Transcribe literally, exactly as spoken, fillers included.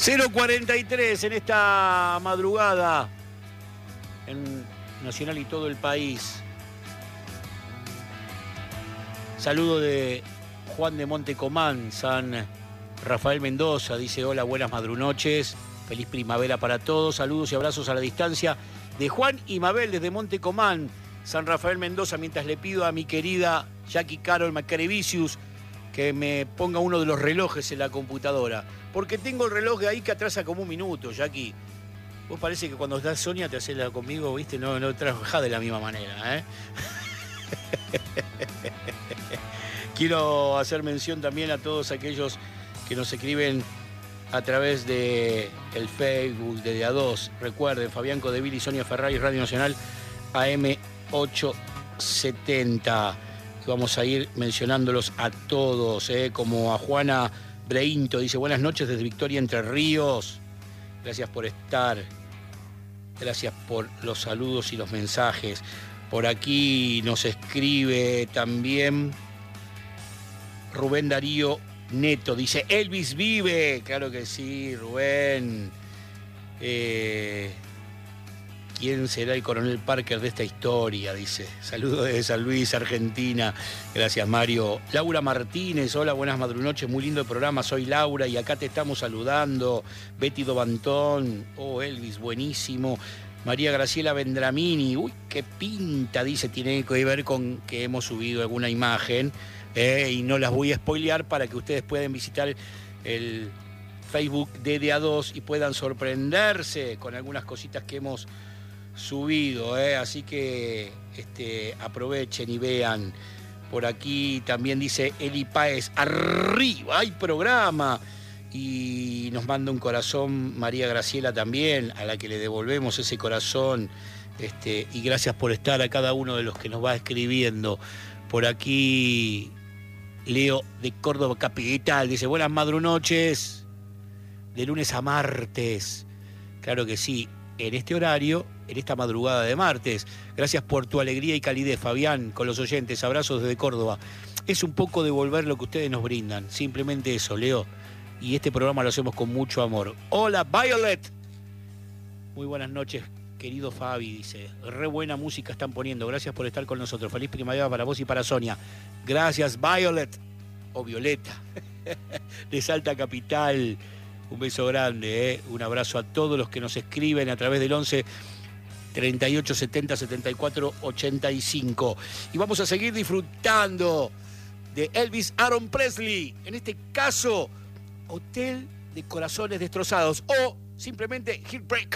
cero cuarenta y tres en esta madrugada en Nacional y todo el país. Saludo de Juan de Montecomán, San Rafael Mendoza, dice hola, buenas madrunoches, feliz primavera para todos, saludos y abrazos a la distancia de Juan y Mabel desde Montecomán, San Rafael Mendoza, mientras le pido a mi querida Jackie Carol Macarevicius que me ponga uno de los relojes en la computadora, porque tengo el reloj de ahí que atrasa como un minuto, Jackie. Vos parece que cuando estás Sonia te haces la conmigo, ¿viste? No, no trabajás de la misma manera, ¿eh? Quiero hacer mención también a todos aquellos que nos escriben a través de el Facebook de D A dos. Recuerden, Fabián Codeville y Sonia Ferrari, Radio Nacional A M ochocientos setenta. Vamos a ir mencionándolos a todos, ¿eh? Como a Juana Breinto, dice buenas noches desde Victoria, Entre Ríos. Gracias por estar. Gracias por los saludos y los mensajes. Por aquí nos escribe también Rubén Darío Neto. Dice, Elvis vive. Claro que sí, Rubén. Eh, ¿Quién será el coronel Parker de esta historia? Dice. Saludos desde San Luis, Argentina. Gracias, Mario. Laura Martínez. Hola, buenas madrunoches. Muy lindo el programa. Soy Laura y acá te estamos saludando. Betty Dobantón. Oh, Elvis, buenísimo. María Graciela Vendramini. Uy, qué pinta, dice. Tiene que ver con que hemos subido alguna imagen. Eh, y no las voy a spoilear para que ustedes puedan visitar el Facebook de D A dos y puedan sorprenderse con algunas cositas que hemos subido, eh. Así que este, aprovechen y vean. Por aquí también dice Eli Páez, arriba, hay programa. Y nos manda un corazón María Graciela también, a la que le devolvemos ese corazón. Este, y gracias por estar a cada uno de los que nos va escribiendo. Por aquí Leo de Córdoba Capital dice, buenas madrunoches, de lunes a martes. Claro que sí, en este horario, en esta madrugada de martes. Gracias por tu alegría y calidez, Fabián, con los oyentes. Abrazos desde Córdoba. Es un poco devolver lo que ustedes nos brindan. Simplemente eso, Leo. Y este programa lo hacemos con mucho amor. Hola, Violet. Muy buenas noches, querido Fabi, dice. Re buena música están poniendo. Gracias por estar con nosotros. Feliz primavera para vos y para Sonia. Gracias, Violet. O Violeta. De Salta Capital. Un beso grande, ¿eh? Un abrazo a todos los que nos escriben a través del once treinta y ocho setenta setenta y cuatro ochenta y cinco. Y vamos a seguir disfrutando de Elvis Aaron Presley. En este caso, Hotel de Corazones Destrozados o simplemente Heartbreak.